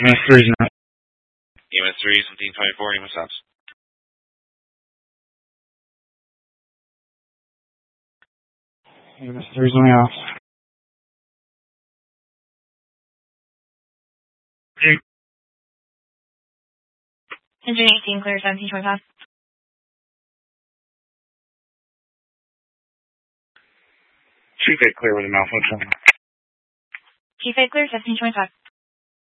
EMS 3's not. EMS 3 is 1724, EMS stops. EMS 3's only off. 118, clear 1725. Chief 8 clear with a malfunction. Chief 8 clear 1725.